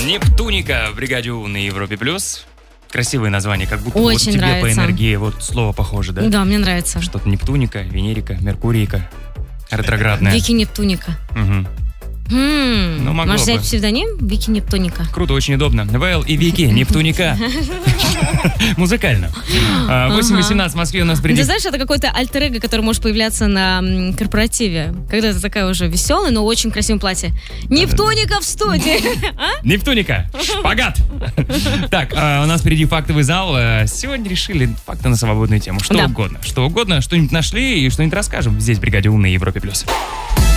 Нептуника в бригаде У на Европе плюс. Красивое название, как будто Очень вот тебе нравится. по энергии вот слово похоже, да? Да, мне нравится. Что-то Нептуника, Венерика, Меркурийка, ретроградная. Вики Нептуника. Угу. Ну, могло Можешь взять бы. псевдоним Вики Нептуника. Круто, очень удобно. ВЛ и Вики, Нептуника. Музыкально. 8:18 в Москве у нас Ты впереди. знаешь, это какой-то альтер-эго, который может появляться на корпоративе. Когда ты такая уже веселая, но очень красивом платье. Нептуника в студии. Нептуника, шпагат. Так, у нас впереди фактовый зал. Сегодня решили факты на свободную тему. Что Да. угодно. Что угодно, что-нибудь нашли и что-нибудь расскажем. Здесь в бригаде У на Европе плюс.